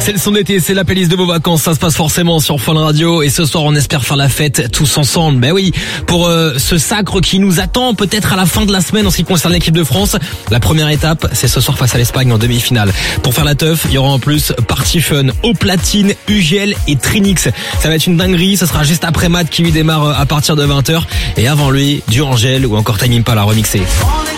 C'est le son d'été, c'est la playlist de vos vacances. Ça se passe forcément sur Fun Radio. Et ce soir, on espère faire la fête tous ensemble. Ben oui, pour ce sacre qui nous attend peut-être à la fin de la semaine en ce qui concerne l'équipe de France. La première étape, c'est ce soir face à l'Espagne en demi-finale. Pour faire la teuf, il y aura en plus Party Fun, Au Platine, UGL et Trinix. Ça va être une dinguerie. Ce sera juste après Matt qui lui démarre à partir de 20h. Et avant lui, du Angèle ou encore Time Impala remixé.